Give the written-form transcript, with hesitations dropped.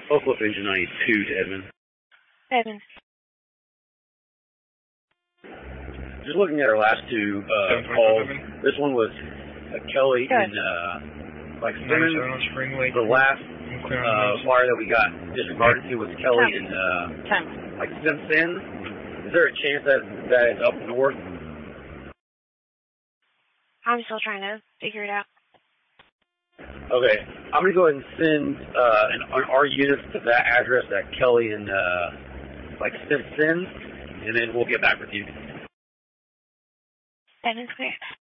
Oakland Engine 92 to Edmond. Edmond. Just looking at our last two calls, this one was Kelly and like Simmons. The last wire that we got disregarded to was Kelly and like Simpson. Is there a chance that that is up north? I'm still trying to figure it out. Okay, I'm gonna go ahead and send our units to that address that Kelly and like Simpson, and then we'll get back with you. That is clear.